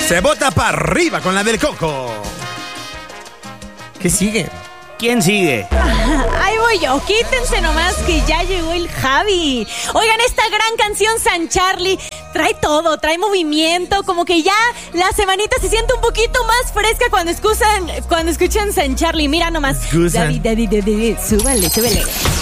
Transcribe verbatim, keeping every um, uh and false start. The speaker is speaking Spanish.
Se bota para arriba con la del Coco. ¿Qué sigue? ¿Quién sigue? Ahí voy yo, quítense nomás que ya llegó el Javi. Oigan, esta gran canción San Charlie trae todo, trae movimiento, como que ya la semanita se siente un poquito más fresca cuando escuchan, cuando escuchan San Charlie. Mira nomás. Escuchan. Daddy, daddy, daddy, súbale, súbale.